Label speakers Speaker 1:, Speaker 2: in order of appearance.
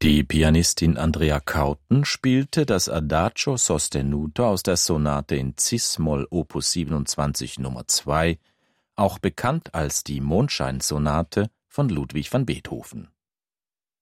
Speaker 1: Die Pianistin Andrea Kauten spielte das Adagio sostenuto aus der Sonate in Cis-Moll Opus 27 Nummer 2, auch bekannt als die Mondscheinsonate von Ludwig van Beethoven.